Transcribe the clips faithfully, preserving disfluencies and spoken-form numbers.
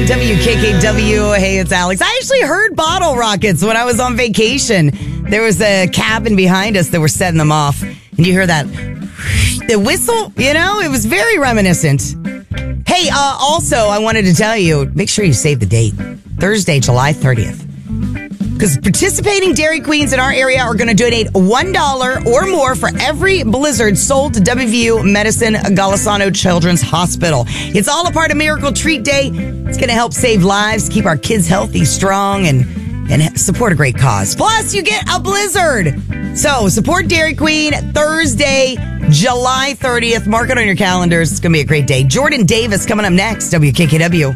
nine W K K W. Hey, it's Alex. I actually heard bottle rockets when I was on vacation. There was a cabin behind us that were setting them off. And you hear that the whistle, you know, it was very reminiscent. Hey, uh, also, I wanted to tell you, make sure you save the date. Thursday, July thirtieth. Because participating Dairy Queens in our area are going to donate one dollar or more for every Blizzard sold to W V U Medicine Golisano Children's Hospital. It's all a part of Miracle Treat Day. It's going to help save lives, keep our kids healthy, strong, and, and support a great cause. Plus, you get a Blizzard. So, support Dairy Queen Thursday, July thirtieth. Mark it on your calendars. It's going to be a great day. Jordan Davis coming up next, W K K W.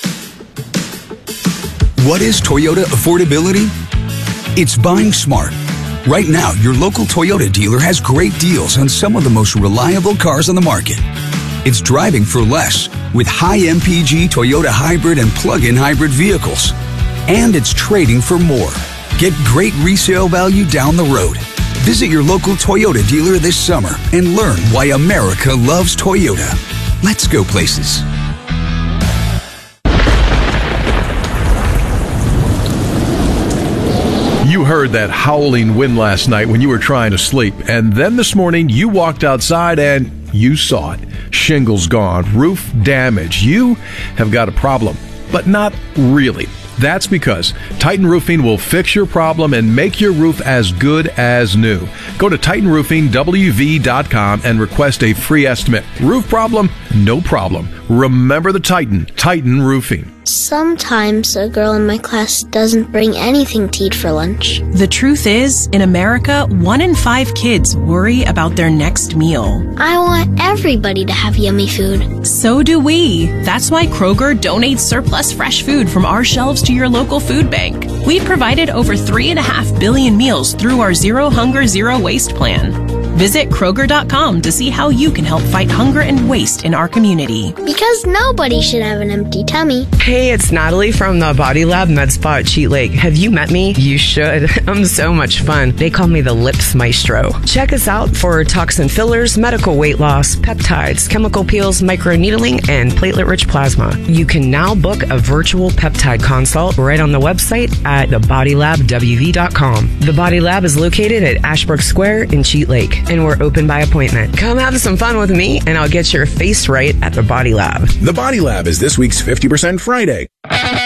What is Toyota affordability? It's buying smart. Right now, your local Toyota dealer has great deals on some of the most reliable cars on the market. It's driving for less with high M P G Toyota hybrid and plug-in hybrid vehicles. And it's trading for more. Get great resale value down the road. Visit your local Toyota dealer this summer and learn why America loves Toyota. Let's go places. You heard that howling wind last night when you were trying to sleep. And then this morning, you walked outside and you saw it. Shingles gone, roof damage. You have got a problem, but not really. That's because Titan Roofing will fix your problem and make your roof as good as new. Go to Titan Roofing W V dot com and request a free estimate. Roof problem? No problem. Remember the Titan, Titan Roofing. Sometimes a girl in my class doesn't bring anything to eat for lunch. The truth is, in America, one in five kids worry about their next meal. I want everybody to have yummy food. So do we. That's why Kroger donates surplus fresh food from our shelves to your local food bank. We've provided over three and a half billion meals through our Zero Hunger, Zero Waste plan. Visit Kroger dot com to see how you can help fight hunger and waste in our community. Because nobody should have an empty tummy. Hey, it's Natalie from the Body Lab Med Spa at Cheat Lake. Have you met me? You should. I'm so much fun. They call me the Lips Maestro. Check us out for toxin fillers, medical weight loss, peptides, chemical peels, microneedling, and platelet-rich plasma. You can now book a virtual peptide consult right on the website at the body lab W V dot com. The Body Lab is located at Ashbrook Square in Cheat Lake, and we're open by appointment. Come have some fun with me, and I'll get your face right at the Body Lab. The Body Lab is this week's fifty percent Friday.